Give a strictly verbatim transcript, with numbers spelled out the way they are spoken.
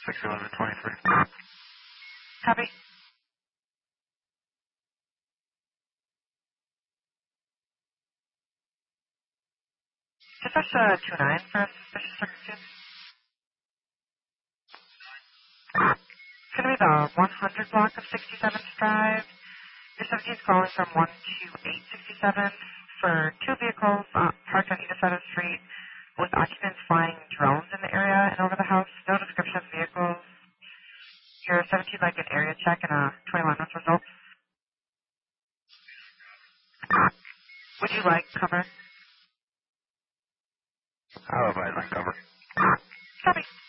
six eleven twenty-three. Copy. Dispatch uh, two nine for a suspicious circumstance. It's going to be the one hundred block of sixty-seventh Drive. Your seventeen is calling from one two eight six seven for two vehicles uh, parked on either side of the street with occupants flying drones in the area and over the house. No description of vehicles. Your seventeen like an area check and a twenty-one month result. Would you like cover? I'll advise on cover. Copy.